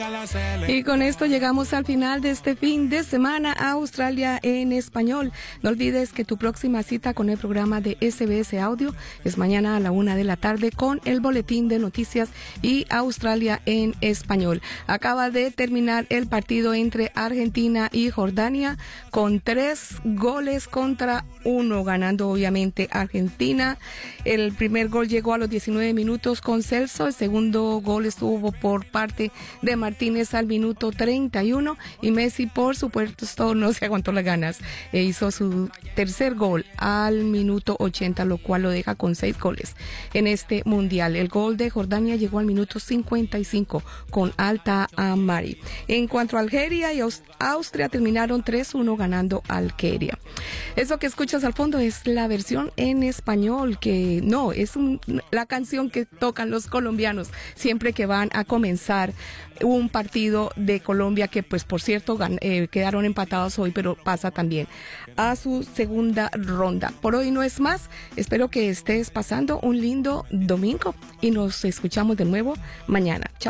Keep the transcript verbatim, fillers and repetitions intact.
Y con esto llegamos al final de este fin de semana a Australia en español. No olvides que tu próxima cita con el programa de S B S Audio es mañana a la una de la tarde con el boletín de noticias y Australia en español. Acaba de terminar el partido entre Argentina y Jordania con tres goles contra uno, ganando obviamente Argentina. El primer gol llegó a los diecinueve minutos con Celso, el segundo gol estuvo por parte de Martínez al minuto treinta y uno y Messi, por supuesto, no se aguantó las ganas e hizo su tercer gol al minuto ochenta, lo cual lo deja con seis goles en este mundial. El gol de Jordania llegó al minuto cincuenta y cinco con Alta Amari. En cuanto a Algeria y Austria, terminaron tres uno ganando Algeria. Eso que escuchas al fondo es la versión en español, que no, es un, la canción que tocan los colombianos siempre que van a comenzar un partido de Colombia, que pues por cierto gan, eh, quedaron empatados hoy, pero pasa también a su segunda ronda. Por hoy no es más, espero que estés pasando un lindo domingo y nos escuchamos de nuevo mañana. Chao.